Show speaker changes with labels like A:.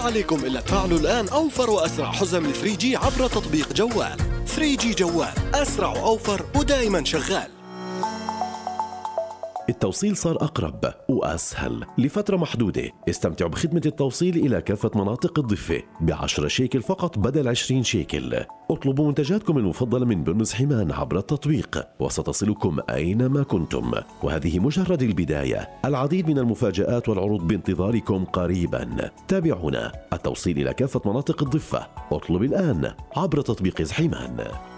A: عليكم إلا تفعلوا الآن أوفر وأسرع حزم 3G عبر تطبيق جوال. 3G جوال، أسرع وأوفر ودائما شغال.
B: التوصيل صار أقرب وأسهل لفترة محدودة. استمتعوا بخدمة التوصيل إلى كافة مناطق الضفة ب10 شيكل فقط بدل 20 شيكل. اطلبوا منتجاتكم المفضلة من برنس حمان عبر التطبيق وستصلكم أينما كنتم. وهذه مجرد البداية، العديد من المفاجآت والعروض بانتظاركم قريبا. تابعونا، التوصيل إلى كافة مناطق الضفة. اطلب الآن عبر تطبيق حمان.